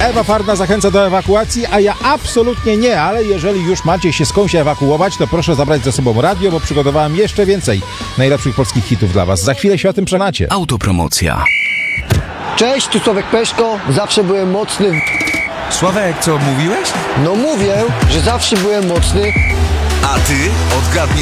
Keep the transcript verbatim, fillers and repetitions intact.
Ewa Farna zachęca do ewakuacji, a ja absolutnie nie, ale jeżeli już macie się skądś ewakuować, to proszę zabrać ze sobą radio, bo przygotowałem jeszcze więcej najlepszych polskich hitów dla was. Za chwilę się o tym przekonacie. Autopromocja. Cześć, tu Sławek Peszko. Zawsze byłem mocny w... Sławek, co mówiłeś? No mówię, że zawsze byłem mocny. A ty odgadnij